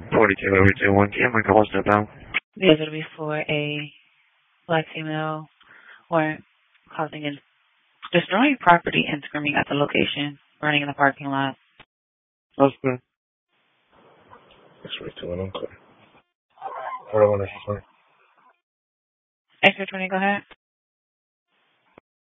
42 over 21. Can my call step down? Yes, it'll be for a black female or causing and destroying property and screaming at the location, running in the parking lot. That's good. X-ray 2 and okay. 41 X-ray 20. X-ray 20, go ahead.